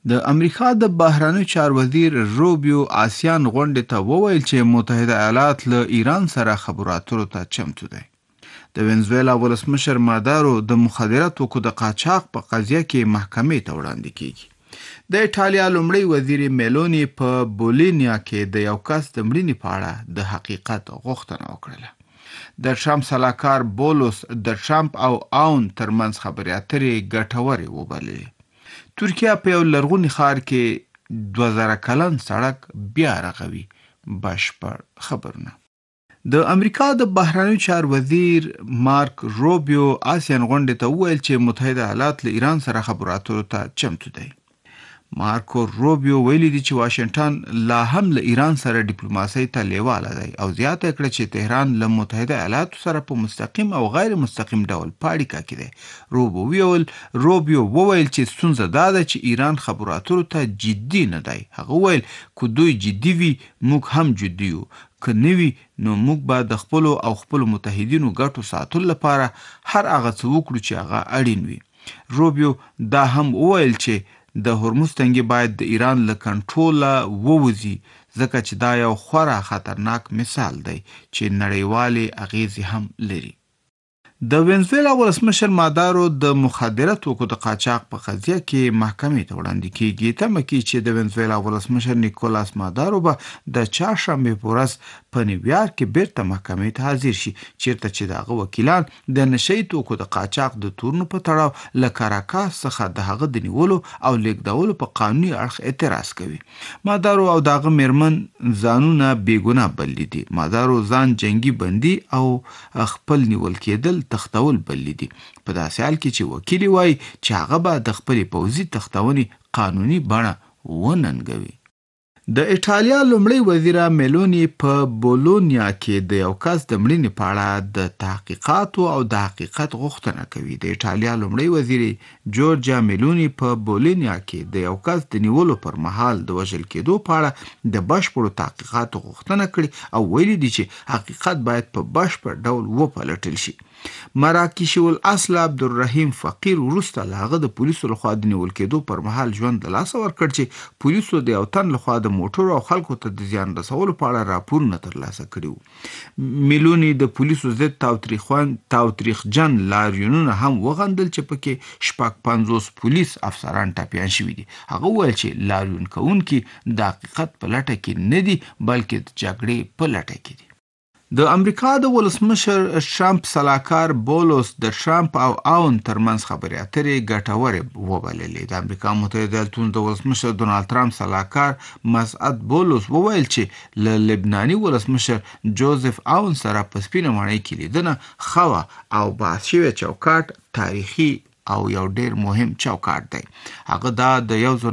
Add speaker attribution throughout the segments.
Speaker 1: د امریکا د بهرنیو چارو وزیر روبیو آسیان غونډې ته وویل چې متحده ایالات له ایران سره خبرو اترو ته چمتو دی. د وینزویلا ولسمشر مادارو د مخدره توکو د قاچاق په قضیه کې محکمې ته وړاندې کیږي. د ایټالیا لومړی وزیر میلونی په بولینیا کې د یو کس د مړینې په اړه د حقیقت غوښتنه وکړه. د ټرمپ سلاکار بولوس د ټرمپ او آون ترمنځ خبرې اترې ګټورې وبللې. ترکیه په یو لرغوني ښار کې 2000 کلن سړک بیا رغوي. بشپړ خبرونه. د امریکا د بهرنیو چارو وزیر مارک روبیو آسیان غونډې ته وویل چې متحده ایالات له ایران سره خبرو اترو ته چمتو دی. مارکو روبیو ویلي دی چې واشنگټن لا هم له ایران سره ډیپلوماسۍ ته لیواله دی او زیاته کړه چې تهران له متحده ایالاتو سره په مستقیم او غیر مستقیم ډول په اړیکه کې دی. روبیو وویل چې ستونزه دا ده چې ایران خبرو اترو ته جدي نه دی. هغه ویل که دوی جدي وي موږ هم جدي یو، که نه وي نو موږ به د خپلو متحدینو ګټو ساتلو لپاره هر هغه څه وکړو چې هغه اړین وي. روبیو دا هم وویل چې د هرمز تنګي باید د ایران له کنټروله ووځي ځکه چې دا یو خورا خطرناک مثال دی چې نړیوالې اغیزې هم لري. د وینزویلا ولسمشر مادارو د مخدره توکو د قاچاق په قضیه کې محکمې ته وړاندې کیږي. تمه کې چې د وینزویلا ولسمشر نیکولاس مادارو به د چهارشنبې په ورځ په نیویارک کې بیرته محکمې ته حاضر شي، چیرته چې دغه وکیلان د نشئی توکو د قاچاق د تورنو په تړاو له کاراکاس څخه د هغه د نیولو او لیږدولو په قانوني اړخ اعتراض کوي. مادارو او دغه میرمن ځانونه بیګناه بللي دي. مادارو ځان جنگي بندي او خپل نیول کېدل تختول بللی دي، په داسې حال کې چې وکیلی وایي چې هغه به د خپلې پوځي تختونې قانوني بڼه وننګوي. د ایټالیا لومړی وزیره میلونی په بولونیا کې د یو کس د مړینې په اړه د تحقیقاتو او د حقیقت غوښتنه کوي. د ایټالیا لومړی وزیر جورجیا میلونی په بولونیا کې د یو کس د نیولو پر مهال د وژل کېدو په اړه د بشپړو تحقیقاتو غوښتنه کړې او ویلي دي چې حقیقت باید په بشپړ ډول وپلټل شي. مراکشي الاصل عبدالرحیم فقیر وروسته له هغه د پولیسو لخوا د نیول کېدو پر مهال ژوند له لاسه ورکړ چې پولیسو د یو تن لخوا د موټرو او خلکو ته د زیان رسولو په اړه راپورونه ترلاسه کړي وو. میلونی د پولیسو ضد تاوتریخجن لاریونونه هم وغندل چې پکې 50 پولیس افسران ټپیان شوي دي. هغه وویل چې لاریون کوونکي د حقیقت په لټه کې نه دي بلکې د جګړې په لټه کې دي. د امریکا د ولسمشر ټرمپ سلاکار بولوس د ټرمپ او آون ترمنځ خبرې اترې ګټورې وبللې. د امریکا متحده ایالاتونو د ولسمشر ډونالد ټرمپ سلاکار مسعود بولوس وویل چې له لبناني ولسمشر جوزف آون سره په سپینه ماڼۍ کې لیدنه خوا او بحث شوی چوکاټ تاریخي او یو ډیر مهم چوکاټ دی. هغه دا د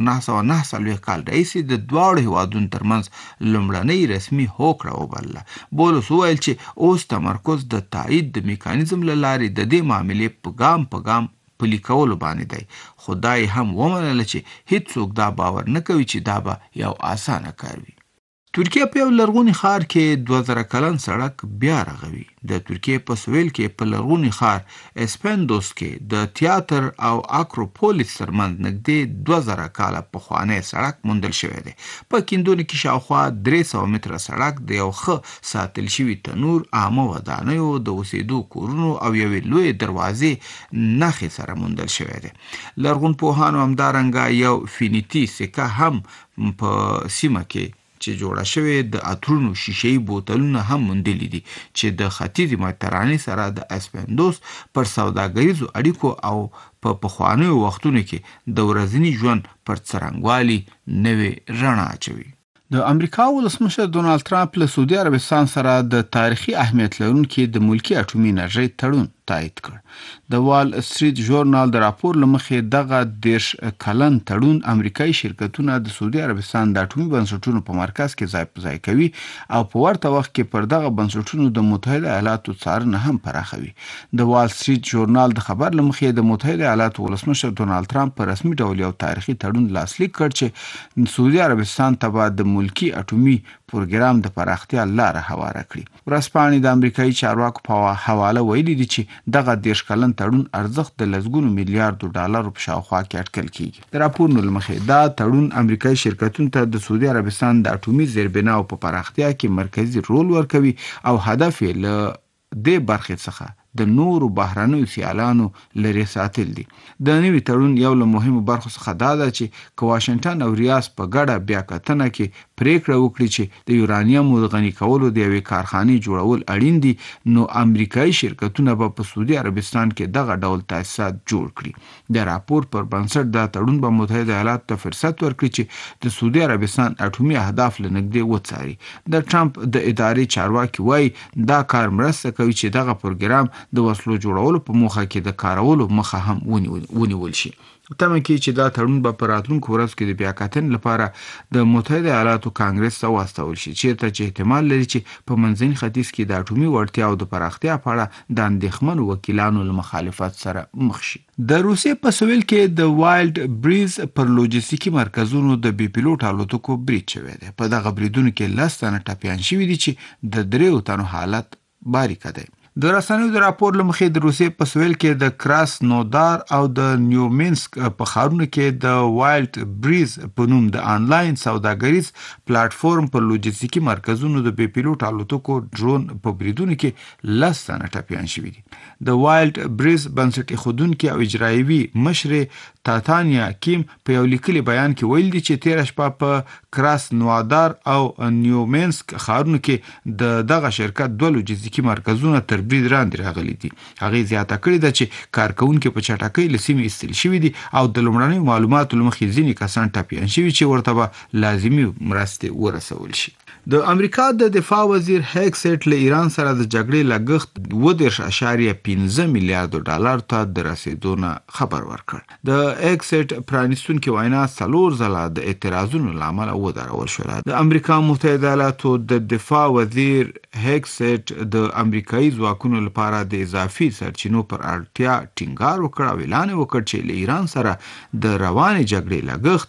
Speaker 1: 1949 کال راهیسې د دواړو هیوادونو ترمنځ لومړنۍ رسمي هوکړه وبلله. بولوس وویل چې اوس تمرکز د تایید د میکانیزم له لارې د دې معاملې په ګام پلي کولو باندې دی، خو دا یې هم ومنله چې هیڅوک دا باور نه کوي چې دا به یو اسانه کار وي. ترکیه په یو لرغوني ښار کې 2000 کلن سړک بیا رغوي. د ترکیه په سویل کې په لرغوني ښار اسپندوس کې د تیاتر او اکروپولیس ترمنځ نږدې 2000 کاله پخوانی سړک موندل شوی دی. په کیندونو کې شاوخوا 300 متره سړک د یو ښه ساتل شوي تنور، عامه ودانیو، د اوسېدو کورونو او یوې لویې دروازې نښې سره موندل شوی دی. لرغونپوهانو همدارنګه یو فینیتي سکه هم په سیمه کې چې جوړه شوې د عطرونو شیشه‌ای بوتلونه هم موندلي دي چې د ختیځې مدیترانې سره د اسپندوس پر سوداګریزو اړیکو او په پخوانیو وختونو کې د ورځني ژوند پر څرنګوالي نوې رڼا اچوي. د امریکا ولسمشر ډونالد ټرمپ له سعودي عربستان سره د تاریخي اهمیت لرونکي د ملکي اټومي انرژۍ تړون تایید کړ. د وال سټریټ ژورنال د راپور له مخې دغه 10 کلن تړون امریکایي شرکتونه د سعودي عربستان د اټومي بنسټونو په مرکز کې ځای په ځای کوي او په ورته وخت کې پر دغه بنسټونو د متحده ایالاتو څارنه هم پراخوي. د وال سټریټ ژورنال د خبر له مخې د متحده ایالاتو ولسمشر ډونالد ټرمپ په رسمي ډول یو تاریخي تړون لاسلیک کړ چې سعودي عربستان ته به د ملکي اټومي پروګرام د پراختیا لار هواره کړي. ورځپاڼې د امریکایي چارواکو په حواله ویلي دي چې دغه 10 کلن تړون ارزښت د لسګونو میلیارډ ډالرو په شاوخوا کې اټکل کیږي. د راپورونو لمخې دا تړون امریکایي شرکتونو ته د سعودي عربستان د اټومي زیربناو په پراختیا کې مرکزی رول ورکوي او هدف یې له دې برخې څخه د نورو بهرنیو سیالانو لري ساتل دي. د نوي تړون یو له مهمو برخو څخه دا ده چې که واشنگټن او ریاض په ګډه بیا کتنه کې پریکړه وکړي چې د یورانیم د غني کولو د یوې کارخانې جوړول اړین دي، نو امریکایي شرکتونه به په سعودي عربستان کې دغه ډول تاسیسات جوړ کړي. د راپور پر بنسټ دا تړون به متحده ایالاتو ته فرصت ورکړي چې د سعودي عربستان اټومي اهداف لنږدې وڅاري. د ټرمپ د ادارې چارواکي وایي دا کار مرسته کوي چې دغه پروګرام د وسلو جوړولو په موخه کې د کارولو مخه هم ونیول شي. تمه کې چې دا تړون به په راتلونکو ورځو کې د بیا کتنې لپاره د متحده ایالاتو کانګرس ته واستول شي، چیرته چې احتمال لري چې په منځني ختیځ کې د اټومي وړتیا او د پراختیا په اړه د اندېښمنو وکیلانو له مخالفت سره مخ شي. د روسیې په سویل کې د وایلډ بریز پر لوجستیکي مرکزونو د بي پیلوټ الوتکو برید شوی دی. په دغه بریدونو کې 10 تنه ټپیان شوي دي چې د 3 تنو حالت باریکه دی. د رسنیو د راپور لمخې د روسیې په سویل کې د کراسنودار او د نیومینسک په ښارونو کې د وایلډ بریز په نوم د آنلاین سوداګریز پلیټفارم پر لوجستیکي مرکزونو د بي پیلوټ الوتکو ډرون په بریدونو کې 10 تنه ټپیان شوي دي. د وایلډ بریز بنسټ ایښودونکي او اجرایوي مشر تاتانیا کیم په یو لیکلي بیان کې ویل دي چې 13 شپه په کراسنودار او نیومینسک ښارونو کې دغه شرکت 2 لوجستیکي مرکزونه تر برید راندې راغلي دي. هغې زیاته کړې ده چې کارکونکي په چټکۍ له سیمې ایستل شوي دي او د لومړنیو معلوماتو له مخې ځینې کسان ټپیان شوي چې ورته به لازمي مرستې ورسول شي. د امریکا د دفاع وزیر هیکسټ له ایران سره د جګړې لګښت 2.5 میلیارډ ډالر ته د رسیدو نه خبر ورکړ. د هیکسټ پرانیستونکي وینا 4 ځله د اعتراضونو له امله ودرول شوه. د امریکا متحده ایالاتو د دفاع وزیر هیکسټ د امریکایي ځواکونو لپاره د اضافي سرچینو پر اړتیا ټینګار وکړ او اعلان وکړ چې له ایران سره د روانې جګړې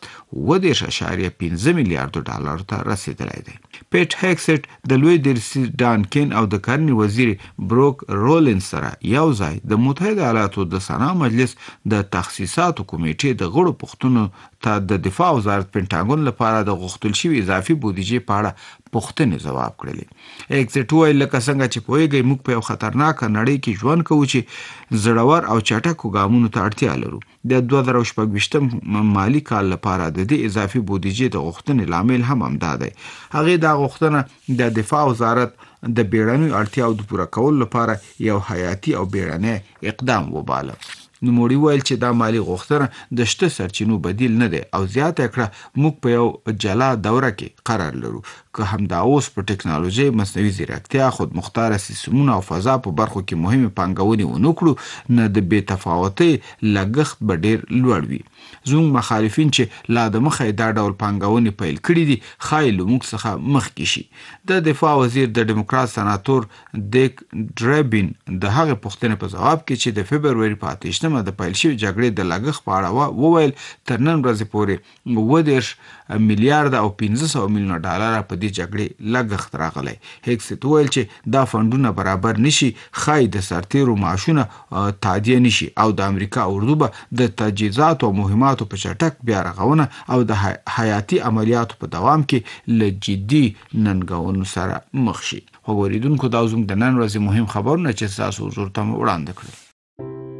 Speaker 1: لګښت 2.5 میلیارډ ډالر ته رسیدلی دی. پیټ هیکسټ د لوی درسي ډانکن او د کرنې وزیر بروک رولینز سره یو ځای د متحده ایالاتو د سنا مجلس د تخصیصاتو کمیټې د غړو پوښتنو ته د دفاع وزارت پینټاګون لپاره د غوښتل شوي اضافي بودیجې په اړه پوښتنې ځواب کړلې. هیکسټ ویل لکه څنګه چې پوهیږئ موږ په یو خطرناکه نړۍ کې ژوند کوو چې زړور او چټکو ګامونو ته اړتیا لرو. د 2024 مالي کال لپاره د دې اضافي بودیجې د غوښتنې لامل هم همدا دی. هغې دا غوښتنه د دفاع وزارت د بیړنیو اړتیاو د پوره کولو لپاره یو حیاتي او بیړنی اقدام وباله. نوموړي ویل چې دا مالي غوښتنه د شته سرچینو بدیل نه دی او زیاته کړه موږ په یو جلا دوره کې قرار لرو که همدا اوس په ټکنالوژي، مصنوعي ځیرکتیا، خودمختاره سیستمونو او فضا په برخو کې مهمه پانګونې ونه کړو نه د بې تفاوتۍ لګښت به ډیر لوړ وي. زموږ مخالفین چې لا د مخه دا ډول پانګونې پیل کړي دي ښایي له موږ څخه مخکې شي. د دفاع وزیر د ډیموکرات سناتور دیک ډریبین د هغې پوښتنې په ځواب کې چې د فبروري په 28 د پیل شوې جګړې د لګښت په اړه وویل تر نن ورځې پورې 20 میلیارډ او 500 میلیونه ډالر په دې جګړې لګښت راغلی. هیکسټ ویل چې دا فنډونه برابر نشي ښایي د سرتیرو معاشونه تادیه نشي او د امریکا اردو به د تجهیزاتو او مهماتو په چټک بیا رغونه او د حیاتي عملیاتو په دوام کې له جدي ننګونو سره مخ شي. اوریدونکو دا زموږ د نن ورځې مهم خبرونه چې تاسو حضور ته وړاندې کړل.